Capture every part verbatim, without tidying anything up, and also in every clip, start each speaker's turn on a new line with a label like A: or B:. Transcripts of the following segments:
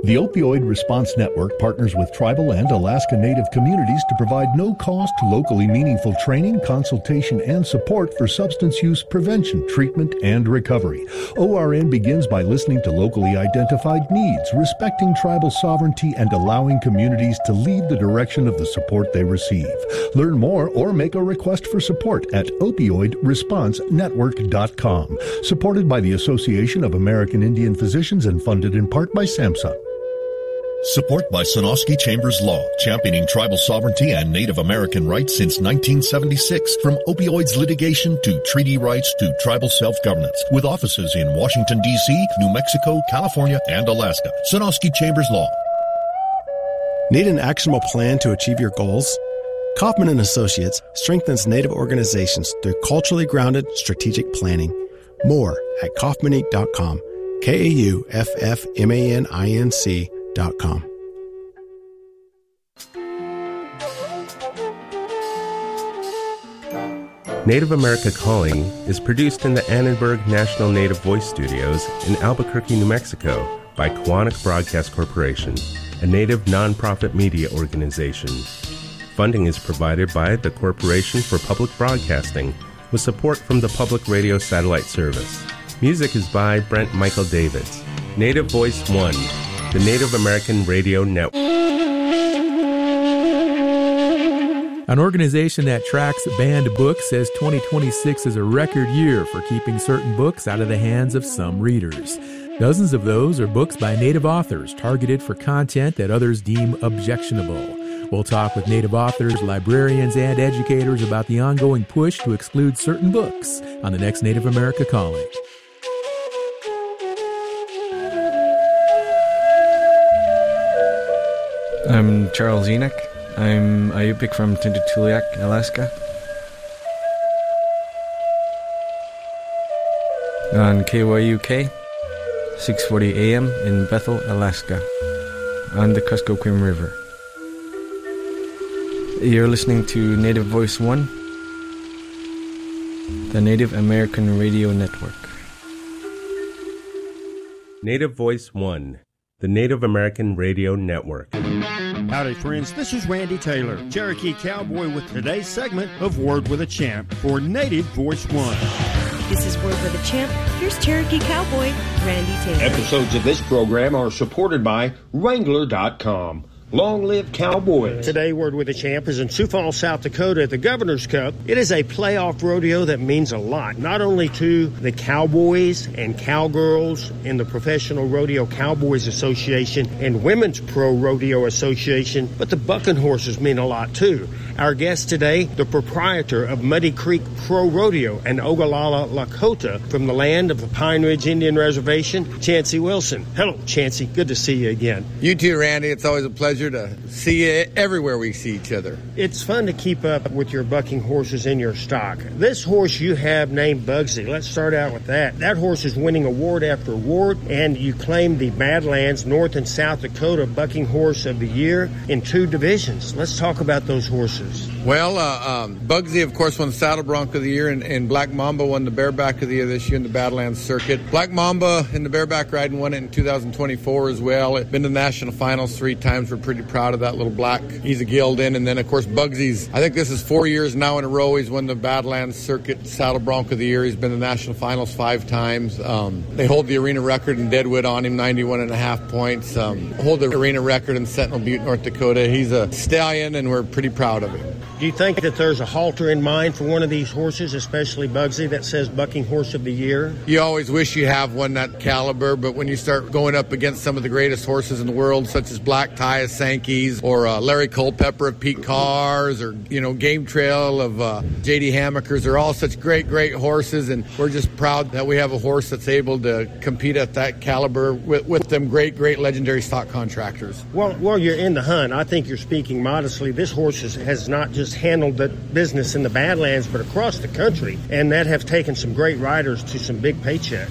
A: The Opioid Response Network partners with tribal and Alaska Native communities to provide no-cost, locally meaningful training, consultation, and support for substance use prevention, treatment, and recovery. O R N begins by listening to locally identified needs, respecting tribal sovereignty, and allowing communities to lead the direction of the support they receive. Learn more or make a request for support at opioid response network dot com. Supported by the Association of American Indian Physicians and funded in part by SAMHSA.
B: Support by Sonosky Chambers Law, championing tribal sovereignty and Native American rights since nineteen seventy-six. From opioids litigation to treaty rights to tribal self-governance. With offices in Washington, D C, New Mexico, California, and Alaska. Sonosky Chambers Law.
C: Need an actionable plan to achieve your goals? Kaufman and Associates strengthens Native organizations through culturally grounded strategic planning. More at kaufman inc dot com. K A U F F M A N I N C dot com.
D: Native America Calling is produced in the Annenberg National Native Voice Studios in Albuquerque, New Mexico by Kawanak Broadcast Corporation, a Native nonprofit media organization. Funding is provided by the Corporation for Public Broadcasting with support from the Public Radio Satellite Service. Music is by Brent Michael Davids. Native Voice One, the Native American Radio Network.
E: An organization that tracks banned books says twenty twenty-six is a record year for keeping certain books out of the hands of some readers. Dozens of those are books by Native authors targeted for content that others deem objectionable. We'll talk with Native authors, librarians, and educators about the ongoing push to exclude certain books on the next Native America Calling.
F: I'm Charles Enoch. I'm a Yupik from Tututuliak, Alaska. On K Y U K, six forty A M in Bethel, Alaska, on the Kuskokwim River. You're listening to Native Voice One, the Native American Radio Network.
D: Native Voice One, the Native American Radio Network.
G: Howdy, friends. This is Randy Taylor, Cherokee Cowboy, with today's segment of Word with a Champ for Native Voice One.
H: This is Word with a Champ. Here's Cherokee Cowboy, Randy Taylor.
I: Episodes of this program are supported by Wrangler dot com. Long live Cowboy.
G: Today, Word with a Champ is in Sioux Falls, South Dakota at the Governor's Cup. It is a playoff rodeo that means a lot, not only to the cowboys and cowgirls in the Professional Rodeo Cowboys Association and Women's Pro Rodeo Association, but the bucking horses mean a lot too. Our guest today, the proprietor of Muddy Creek Pro Rodeo and Ogallala Lakota from the land of the Pine Ridge Indian Reservation, Chancey Wilson. Hello, Chancey. Good to see you again.
J: You too, Randy. It's always a pleasure to see you everywhere we see each other.
G: It's fun to keep up with your bucking horses in your stock. This horse you have named Bugsy. Let's start out with that. That horse is winning award after award, and you claim the Badlands North and South Dakota Bucking Horse of the Year in two divisions. Let's talk about those horses.
J: Well, uh, um, Bugsy, of course, won the Saddle Bronc of the Year, and, and Black Mamba won the Bareback of the Year this year in the Badlands Circuit. Black Mamba in the Bareback riding won it in two thousand twenty-four as well. It's been to the national finals three times. We're pretty proud of that little black. He's a Gildan. And then, of course, Bugsy's, I think this is four years now in a row. He's won the Badlands Circuit Saddle Bronc of the Year. He's been to the national finals five times. Um, they hold the arena record in Deadwood on him, ninety-one and a half points. Um, hold the arena record in Sentinel Butte, North Dakota. He's a stallion, and we're pretty proud of him.
G: Do you think that there's a halter in mind for one of these horses, especially Bugsy, that says Bucking Horse of the Year?
J: You always wish you have one that caliber, but when you start going up against some of the greatest horses in the world, such as Black Tie of Sankey's, or uh, Larry Culpepper of Pete Cars, or, you know, Game Trail of uh, J D Hammaker's, they're all such great, great horses, and we're just proud that we have a horse that's able to compete at that caliber with, with them great, great legendary stock contractors.
G: Well, well, you're in the hunt. I think you're speaking modestly. This horse has, has not just handled the business in the Badlands, but across the country, and that have taken some great riders to some big paychecks.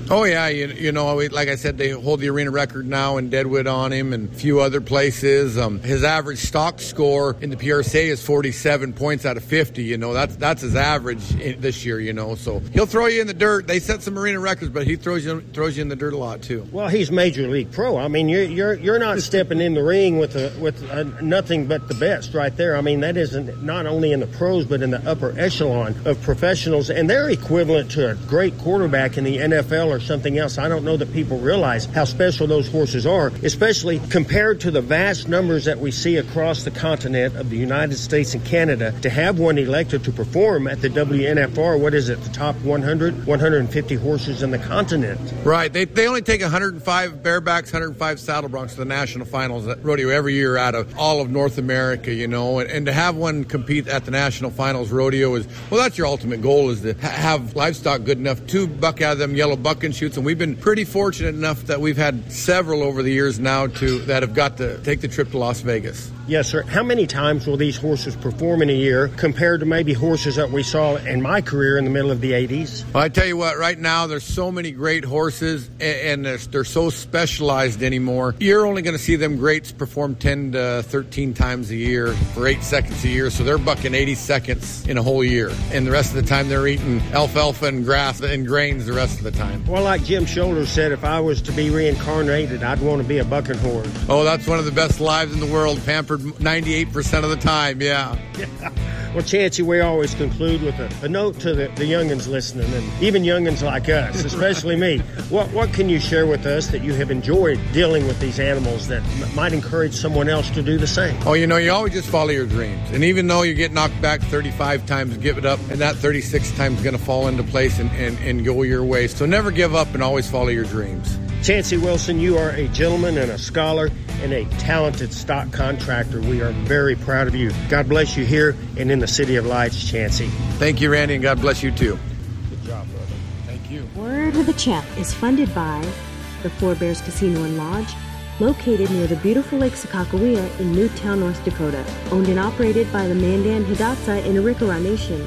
J: Oh, yeah. You, you know, like I said, they hold the arena record now in Deadwood on him and a few other places. Um, his average stock score in the P R C A is forty-seven points out of fifty. You know, that's that's his average in, this year, you know. So he'll throw you in the dirt. They set some arena records, but he throws you throws you in the dirt a lot, too.
G: Well, he's Major League Pro. I mean, you're you're, you're not stepping in the ring with a, with a, nothing but the best right there. I mean, that isn't not only in the pros, but in the upper echelon of professionals. And they're equivalent to a great quarterback in the N F L or something else. I don't know that people realize how special those horses are, especially compared to the vast numbers that we see across the continent of the United States and Canada. To have one elected to perform at the W N F R, what is it, the top one hundred, one hundred fifty horses in the continent?
J: Right. They they only take one hundred five barebacks, one hundred five saddle broncs to the national finals at rodeo every year out of all of North America, you know, and, and to have one compete at the national finals rodeo is, well, that's your ultimate goal, is to ha- have livestock good enough to buck out of them yellow bucking chutes. And we've been pretty fortunate enough that we've had several over the years now to that have got to take the trip to Las Vegas.
G: Yes, sir. How many times will these horses perform in a year compared to maybe horses that we saw in my career in the middle of the eighties?
J: Well, I tell you what, right now there's so many great horses, and they're, they're so specialized anymore. You're only going to see them greats perform ten to thirteen times a year for eight seconds a year, so they're bucking eighty seconds in a whole year. And the rest of the time they're eating alfalfa and grass and grains the rest of the time.
G: Well, like Jim Shoulders said, if I was to be reincarnated, I'd want to be a bucking horse.
J: Oh, that's one of the best lives in the world, pampered ninety-eight percent of the time, yeah.
G: yeah. Well, Chancey, we always conclude with a, a note to the, the youngins listening, and even youngins like us, especially me. What what can you share with us that you have enjoyed dealing with these animals that m- might encourage someone else to do the same?
J: Oh, you know, you always just follow your dreams. And even though you get knocked back thirty-five times, give it up, and that thirty-six times is going to fall into place and, and, and go your way. So never give up and always follow your dreams.
G: Chancey Wilson, you are a gentleman and a scholar and a talented stock contractor. We are very proud of you. God bless you here and in the City of Lights, Chancey.
J: Thank you, Randy, and God bless you too.
G: Good job, brother.
J: Thank you.
H: Word with the Champ is funded by the Four Bears Casino and Lodge, located near the beautiful Lake Sakakawea in Newtown, North Dakota, owned and operated by the Mandan Hidatsa in Arikara Nation.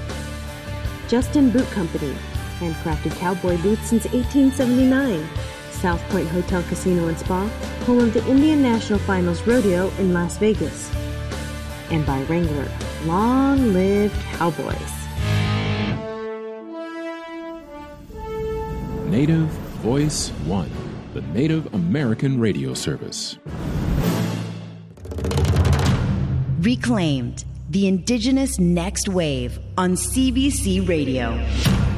H: Justin Boot Company, handcrafted cowboy boots since eighteen seventy-nine. South Point Hotel Casino and Spa, home of the Indian National Finals Rodeo in Las Vegas. And by Wrangler, long live cowboys.
K: Native Voice One, the Native American radio service.
L: Reclaimed, the Indigenous Next Wave on C B C Radio.